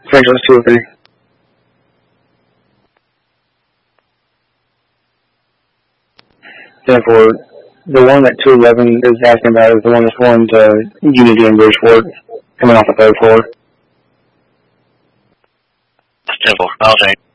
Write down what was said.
Angeles 203. Therefore, the one that 211 is asking about is the one that's going to Unity and Bridgeport, coming off the 3rd floor. Simple. I'll take.